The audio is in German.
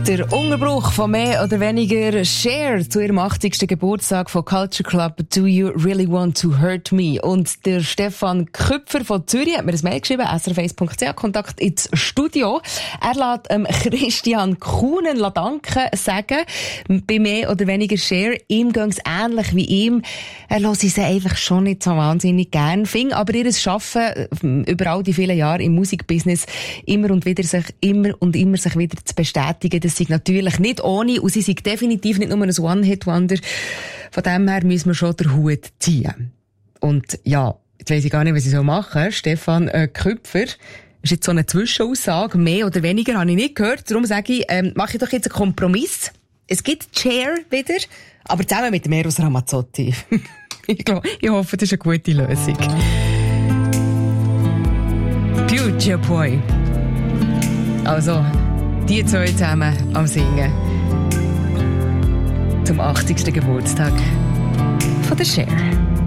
Der Unterbruch von mehr oder weniger Cher zu ihrem 80. Geburtstag von Culture Club «Do You Really Want to Hurt Me?» Und der Stefan Köpfer von Zürich hat mir ein Mail geschrieben, srf1.ch, Kontakt ins Studio. Er lässt Christian Kuhnen danken sagen, bei mehr oder weniger Cher, ihm ging's ähnlich wie ihm. Er hört sie einfach schon nicht so wahnsinnig gern, fing aber ihr Arbeiten über all die vielen Jahre im Musikbusiness immer sich wieder zu bestätigen. Das sei natürlich nicht ohne und sie sei definitiv nicht nur ein One-Hit-Wonder. Von dem her müssen wir schon den Hut ziehen. Und ja, jetzt weiss ich gar nicht, was ich machen soll. Stefan Köpfer, ist jetzt so eine Zwischenaussage, mehr oder weniger habe ich nicht gehört. Darum sage ich, mache ich doch jetzt einen Kompromiss. Es gibt Cher wieder, aber zusammen mit dem Eros Ramazzotti. Ich hoffe, das ist eine gute Lösung. Future Boy. Also, die zwei zusammen am Singen. Zum 80. Geburtstag von der Cher.